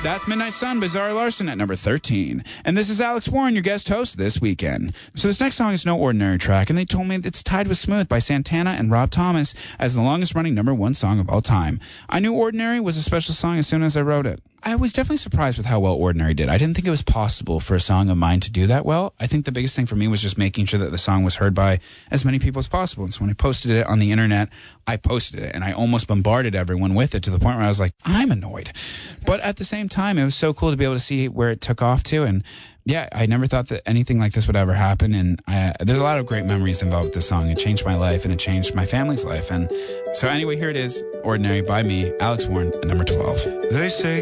That's Midnight Sun by Zara Larsson at number 13. And this is Alex Warren, your guest host this weekend. So this next song is no ordinary track, and they told me it's tied with Smooth by Santana and Rob Thomas as the longest-running #1 song of all time. I knew Ordinary was a special song as soon as I wrote it. I was definitely surprised with how well Ordinary did. I didn't think it was possible for a song of mine to do that well. I think the biggest thing for me was just making sure that the song was heard by as many people as possible. And so when I posted it on the internet, I posted it, and I almost bombarded everyone with it to the point where I was like, I'm annoyed. But at the same time, it was so cool to be able to see where it took off to. And yeah, I never thought that anything like this would ever happen. And there's a lot of great memories involved with this song. It changed my life, and it changed my family's life. And so anyway, here it is, Ordinary by me, Alex Warren, at number 12. They say